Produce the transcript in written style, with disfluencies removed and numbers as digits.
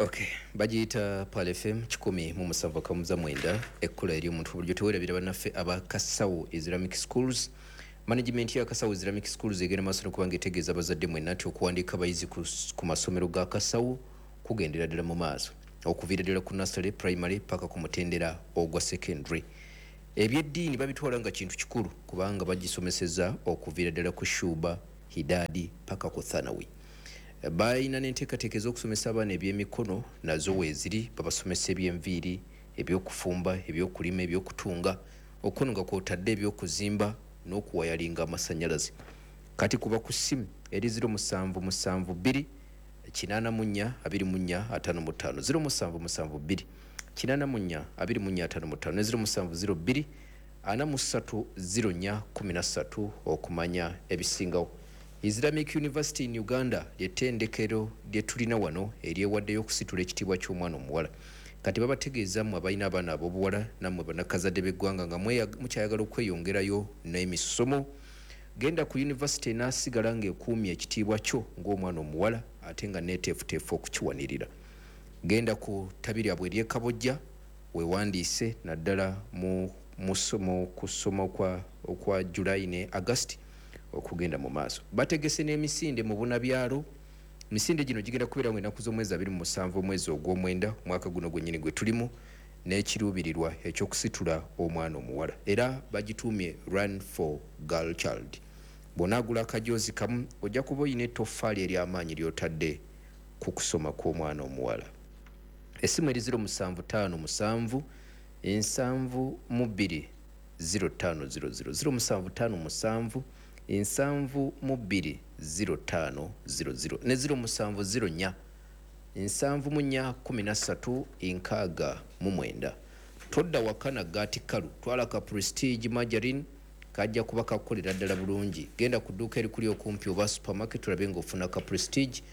Okay, bagiyita Pal FM 107.9 ekkola eri omuntu bulyo tewerabira bannaffe aba Kasawo Islamic Schools. Management ya Kasawo Islamic Schools egenda maaso n'okubanga etegeeza abazadde mwenna nti okuwandiika abayizi ku masomero ga Kasawo kugendera ddala mu maaso okuviira ddala ku nursery, primary paka ku mutendera ogwa secondary. Ebyeddiini babitwala nga kintu kikulu kubanga bagisomeseza okuviira ddala ku Shuba, Hidadi paka ku Thanawi. Bayina n'enteekateeka ez'okusomesa abaana ebyemikono nazo weeziri babasomesa eby'enviiri, ebyokufumba, ebyokulima, ebyokutunga, okuno nga kw'otadde ebyokuzimba n'okuwayalinga amasannyalaze. Kati kuba ku ssimu eri 0772 84 24 55 0772 84 24 ne 0702 43 04 13 okumanya ebisingawo. Islamic University in Uganda ly'ettendekero lye tulina wano eryewaddeyo okusitula ekitiibwa ky'omwana omuwala. Kati babategeeza mmwe abalina abaana ab'obuwala nammwe bannakazadde b'eggwanga nga mukyayagala okweyongerayo n'emisomo, genda ku university n'asigala ng'ekuumye ekitiibwa kyo ng'omwana omuwala ate nga neeteefuteefu okukiwanirira. Genda ku ttabi lyabwe ery'e weewandiise naddala mu kusoma okwa July ne August okugenda mu maaso. Bategese n'emisinde mu bunabyalo. Emisinde gino gigenda kubeera mu ennaku z'omwezi 27 omwezi ogw'omwenda mwaka guno gwennyini gwe tulimu n'ekiruubirirwa ekyokusitula omwana omuwala era bagituumye Run for Girl Child. Bw'onaagula akajoozi kamu ojja kuba oyina ettoffaali ery'amaanyi ly'otadde ku kusoma kw'omwana omuwala. Essimu eri 0757 722 0500 0757 722 0500 ne 0704 704 13 69. Todda wakana gati kalu twala ka Prestige Margarine kajja kuba kakolera ddala bulungi. Genda ku dduuka erikuli okumpi oba supermarket olabe ng'ofuna ka Prestige